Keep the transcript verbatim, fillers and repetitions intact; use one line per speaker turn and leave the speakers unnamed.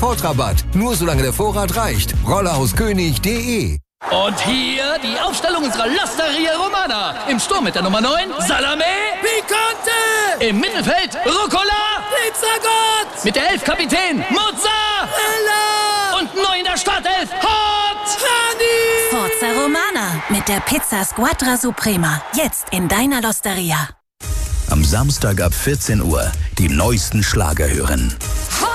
Portrabatt. Nur solange der Vorrat reicht. rollerhauskönig punkt de.
Und hier die Aufstellung unserer L'Osteria Romana. Im Sturm mit der Nummer neun, Salame Picante. Im Mittelfeld, Rucola Pizzagott. Mit der elf, Kapitän Mozzarella. Und neu in der Startelf, Hot Honey.
Forza Romana mit der Pizza Squadra Suprema. Jetzt in deiner L'Osteria.
Am Samstag ab vierzehn Uhr die neuesten Schlager hören.